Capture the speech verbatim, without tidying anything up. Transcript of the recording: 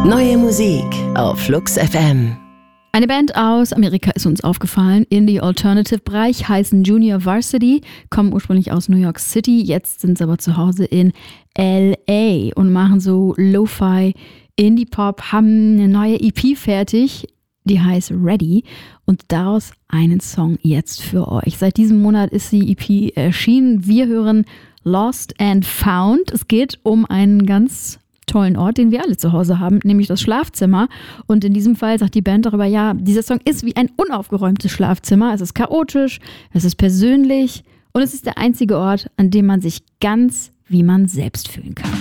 Neue Musik auf Flux F M. Eine Band aus Amerika ist uns aufgefallen. Indie-Alternative-Bereich, heißen Junior Varsity, kommen ursprünglich aus New York City, jetzt sind sie aber zu Hause in L A und machen so Lo-Fi Indie-Pop, haben eine neue E P fertig, die heißt Ready und daraus einen Song jetzt für euch. Seit diesem Monat ist die E P erschienen. Wir hören Lost and Found. Es geht um einen ganz tollen Ort, den wir alle zu Hause haben, nämlich das Schlafzimmer. Und in diesem Fall sagt die Band darüber, ja, dieser Song ist wie ein unaufgeräumtes Schlafzimmer. Es ist chaotisch, es ist persönlich und es ist der einzige Ort, an dem man sich ganz wie man selbst fühlen kann.